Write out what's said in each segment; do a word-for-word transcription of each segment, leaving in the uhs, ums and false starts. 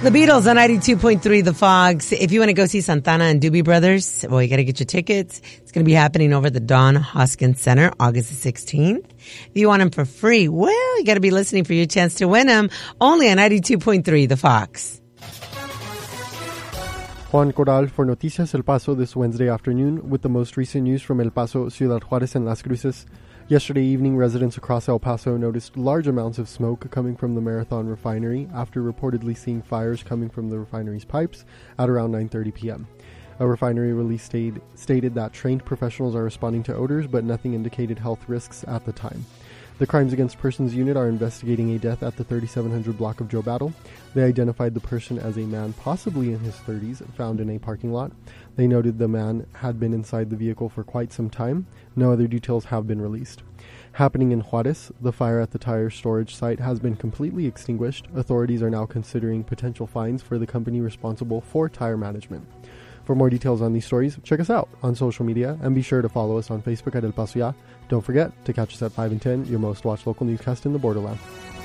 The Beatles on ninety-two point three The Fox. If you want to go see Santana and Doobie Brothers, well, you got to get your tickets. It's going to be happening over at the Don Hoskins Center, August the sixteenth. If you want them for free, well, you got to be listening for your chance to win them. Only on ninety-two point three The Fox. Juan Corral for Noticias El Paso this Wednesday afternoon with the most recent news from El Paso, Ciudad Juárez, and Las Cruces. Yesterday evening, residents across El Paso noticed large amounts of smoke coming from the Marathon refinery after reportedly seeing fires coming from the refinery's pipes at around nine thirty p.m. A refinery release stayed, stated that trained professionals are responding to odors, but nothing indicated health risks at the time. The Crimes Against Persons Unit are investigating a death at the thirty-seven hundred block of Joe Battle. They identified the person as a man possibly in his thirties, found in a parking lot. They noted the man had been inside the vehicle for quite some time. No other details have been released. Happening in Juárez, the fire at the tire storage site has been completely extinguished. Authorities are now considering potential fines for the company responsible for tire management. For more details on these stories, check us out on social media and be sure to follow us on Facebook at El Paso Ya. Don't forget to catch us at five and ten, your most watched local newscast in the borderland.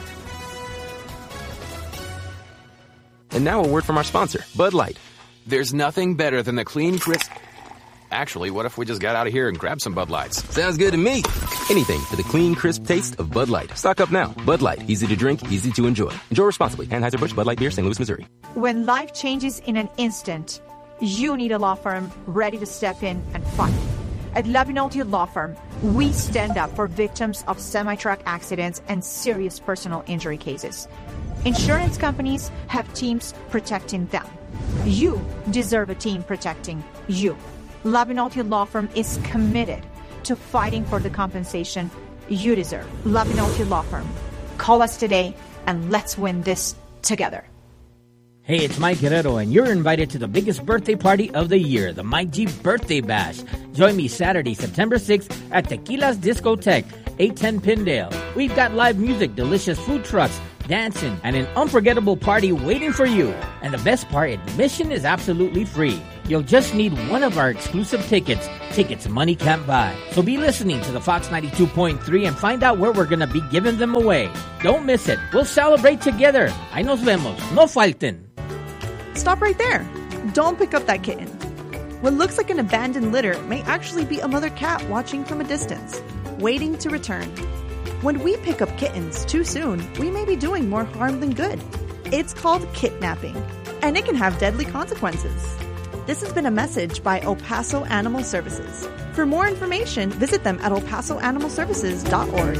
And now a word from our sponsor, Bud Light. There's nothing better than the clean, crisp... Actually, what if we just got out of here and grabbed some Bud Lights? Sounds good to me. Anything for the clean, crisp taste of Bud Light. Stock up now. Bud Light. Easy to drink, easy to enjoy. Enjoy responsibly. Anheuser-Busch Bud Light Beer, Saint Louis, Missouri. When life changes in an instant, you need a law firm ready to step in and fight. At Labinoti Law Firm, we stand up for victims of semi-truck accidents and serious personal injury cases. Insurance companies have teams protecting them. You deserve a team protecting you. Labinoti Law Firm is committed to fighting for the compensation you deserve. Labinoti Law Firm. Call us today and let's win this together. Hey, it's Mike Guerrero, and you're invited to the biggest birthday party of the year, the Mike G Birthday Bash. Join me Saturday, September sixth at Tequila's Discotheque, eight ten Pindale. We've got live music, delicious food trucks, dancing, and an unforgettable party waiting for you. And the best part, admission is absolutely free. You'll just need one of our exclusive tickets. Tickets money can't buy. So be listening to the Fox ninety-two point three and find out where we're going to be giving them away. Don't miss it. We'll celebrate together. Ahí nos vemos. No falten. Stop right there. Don't pick up that kitten. What looks like an abandoned litter may actually be a mother cat watching from a distance, waiting to return. When we pick up kittens too soon, we may be doing more harm than good. It's called kidnapping, and it can have deadly consequences. This has been a message by El Paso Animal Services. For more information, visit them at el paso animal services dot org.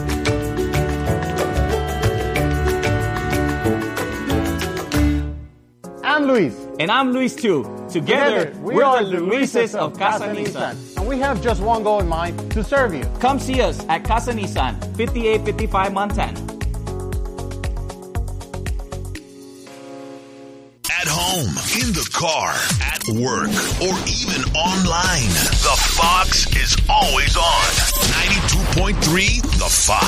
I'm Luis. And I'm Luis too. Together, Together we, we are the Luises of Casa Nissan. And we have just one goal in mind, to serve you. Come see us at Casa Nissan, fifty-eight fifty-five Montana. At home, in the car, at work, or even online, the Fox is always on. ninety-two point three The Fox.